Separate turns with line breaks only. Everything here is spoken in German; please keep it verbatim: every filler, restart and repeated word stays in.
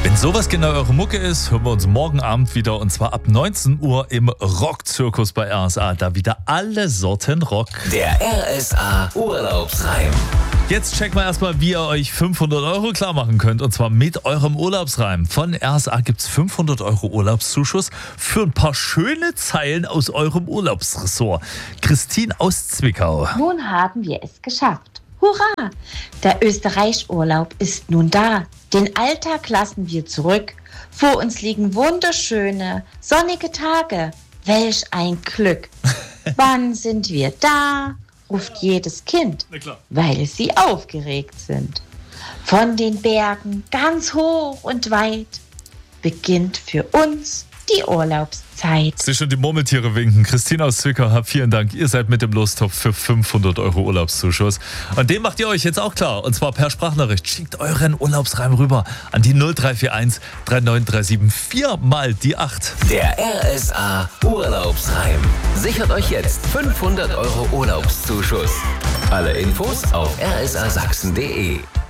Wenn sowas genau eure Mucke ist, hören wir uns morgen Abend wieder und zwar ab neunzehn Uhr im Rockzirkus bei R S A. Da wieder alle Sorten Rock.
Der R S A Urlaubsreim.
Jetzt checken wir erstmal, wie ihr euch fünfhundert Euro klar machen könnt und zwar mit eurem Urlaubsreim. Von R S A gibt's fünfhundert Euro Urlaubszuschuss für ein paar schöne Zeilen aus eurem Urlaubsressort. Christine aus Zwickau.
Nun haben wir es geschafft. Hurra! Der Österreich-Urlaub ist nun da. Den Alltag lassen wir zurück. Vor uns liegen wunderschöne, sonnige Tage. Welch ein Glück. Wann sind wir da? Ruft jedes Kind, weil sie aufgeregt sind. Von den Bergen ganz hoch und weit beginnt für uns die Urlaubszeit.
Sieh schon die Murmeltiere winken. Christine aus Zwickau, habt vielen Dank. Ihr seid mit dem Lostopf für fünfhundert Euro Urlaubszuschuss. Und den macht ihr euch jetzt auch klar. Und zwar per Sprachnachricht. Schickt euren Urlaubsreim rüber an die null drei vier eins drei neun drei sieben vier mal die acht.
Der R S A Urlaubsreim. Sichert euch jetzt fünfhundert Euro Urlaubszuschuss. Alle Infos auf r s a sachsen punkt d e.